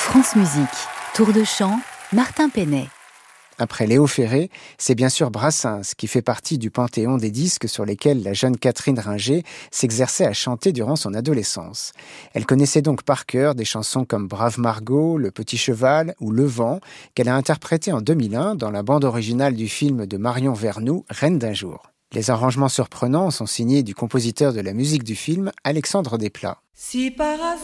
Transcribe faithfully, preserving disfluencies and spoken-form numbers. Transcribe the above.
France Musique, Tour de chant, Martin Penet. Après Léo Ferré, c'est bien sûr Brassens qui fait partie du panthéon des disques sur lesquels la jeune Catherine Ringer s'exerçait à chanter durant son adolescence. Elle connaissait donc par cœur des chansons comme Brave Margot, Le Petit Cheval ou Le Vent, qu'elle a interprétées en deux mille un dans la bande originale du film de Marion Vernoux, Reine d'un jour. Les arrangements surprenants sont signés du compositeur de la musique du film, Alexandre Desplat. Si par hasard